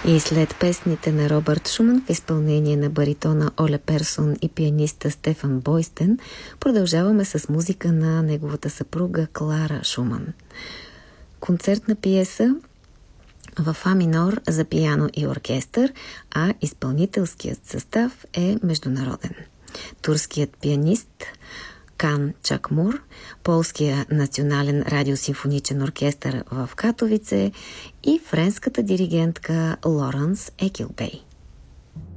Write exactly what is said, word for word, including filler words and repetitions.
И след песните на Робърт Шуман в изпълнение на баритона Оле Персон и пианиста Стефан Бойстен, продължаваме с музика на неговата съпруга Клара Шуман. Концертна пиеса в А минор за пиано и оркестър, а изпълнителският състав е международен. Турският пианист Кан Чакмур, полския национален радиосимфоничен оркестър в Катовице и френската диригентка Лоранс Екилбей.